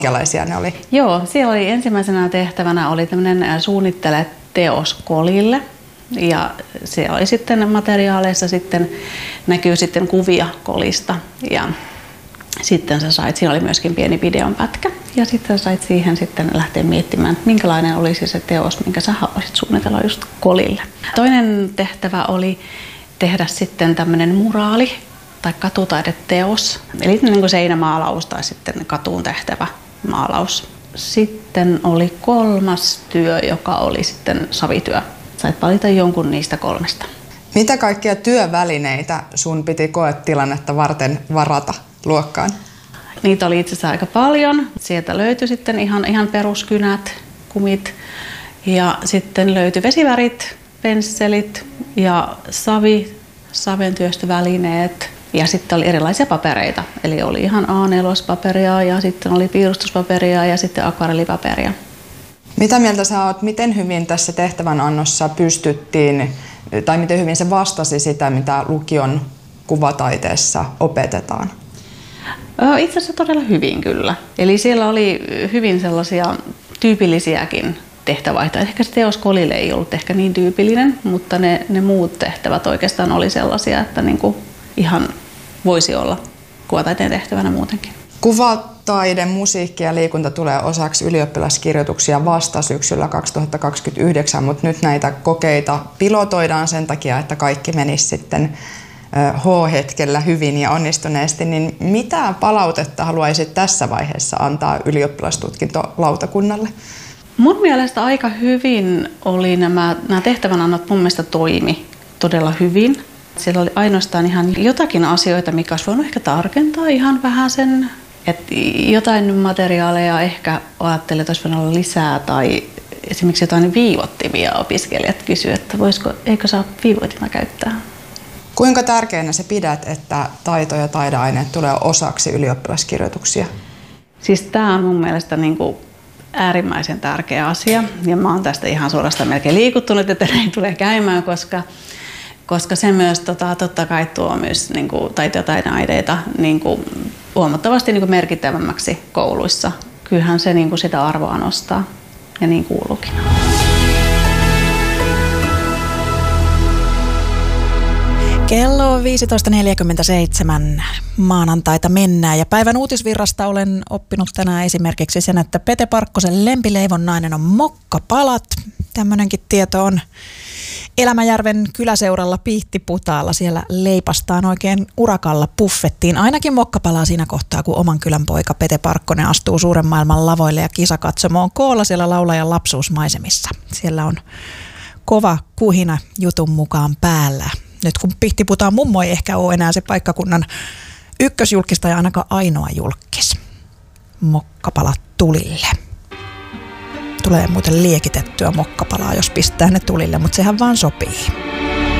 Minkälaisia ne oli? Joo, siellä oli ensimmäisenä tehtävänä oli tämmöinen suunnittele teos kolille. Ja siellä oli sitten materiaaleissa näkyy sitten kuvia kolista. Ja sitten sä sait, siinä oli myöskin pieni videonpätkä. Ja sitten sä sait siihen sitten lähteä miettimään, että minkälainen olisi se teos, minkä sä haluaisit suunnitella just kolille. Toinen tehtävä oli tehdä sitten tämmöinen muraali tai katutaideteos. Eli niin kuin seinämaalaus tai sitten katuun tehtävä maalaus. Sitten oli kolmas työ, joka oli sitten savityö. Sait valita jonkun niistä kolmesta. Mitä kaikkia työvälineitä sun piti koetilannetta varten varata luokkaan? Niitä oli itse asiassa aika paljon. Sieltä löytyi sitten ihan peruskynät, kumit ja sitten löytyi vesivärit, pensselit ja saventyöstövälineet ja sitten oli erilaisia papereita. Eli oli ihan A4-paperia ja sitten oli piirustuspaperia ja sitten akvarellipaperia. Mitä mieltä sä oot, miten hyvin tässä tehtävänannossa pystyttiin, tai miten hyvin se vastasi sitä, mitä lukion kuvataiteessa opetetaan? Itse asiassa todella hyvin kyllä. Eli siellä oli hyvin sellaisia tyypillisiäkin tehtävaihtoehtoja. Ehkä se teos kolille ei ollut ehkä niin tyypillinen, mutta ne muut tehtävät oikeastaan oli sellaisia, että niinku ihan voisi olla kuvataiteen tehtävänä muutenkin. Kuvataide, musiikki ja liikunta tulee osaksi ylioppilaskirjoituksia vasta syksyllä 2029, mutta nyt näitä kokeita pilotoidaan sen takia, että kaikki menisi sitten H-hetkellä hyvin ja onnistuneesti. Niin mitä palautetta haluaisit tässä vaiheessa antaa ylioppilastutkintolautakunnalle? Mun mielestä aika hyvin oli nämä tehtävänannot, mun mielestä toimi todella hyvin. Siellä oli ainoastaan ihan jotakin asioita, mikä olisi voinut ehkä tarkentaa ihan vähän sen, että jotain materiaaleja ehkä ajattelin, että olisi voinut olla lisää tai esimerkiksi jotain viivottimia opiskelijat kysyivät, että eikö saa viivoitimia käyttää. Kuinka tärkeänä sä pidät, että taito- ja taideaineet tulee osaksi ylioppilaskirjoituksia? Siis tämä on mun mielestä äärimmäisen tärkeä asia ja mä oon tästä ihan suorastaan melkein liikuttunut, että näin tulee käymään, koska se myös totta kai tuo myös taito- ja taideaineita huomattavasti merkittävämmäksi kouluissa. Kyllähän se sitä arvoa nostaa ja niin kuuluukin. Kello on 15.47. Maanantaita mennään ja päivän uutisvirrasta olen oppinut tänään esimerkiksi sen, että Pete Parkkosen lempileivonnainen on mokkapalat. Tämmöinenkin tieto on Elämäjärven kyläseuralla Pihtiputaalla. Siellä leipastaan oikein urakalla buffettiin. Ainakin mokkapalaa siinä kohtaa, kun oman kylän poika Pete Parkkonen astuu suuren maailman lavoille ja kisakatsomoon koolla siellä laulajan lapsuusmaisemissa. Siellä on kova kuhina jutun mukaan päällä. Nyt kun Pihtiputaan mummo ei ehkä ole enää se paikkakunnan ykkösjulkis tai ainakaan ainoa julkis. Mokkapalat tulille. Tulee muuten liekitettyä mokkapalaa, jos pistää ne tulille, mutta sehän vaan sopii.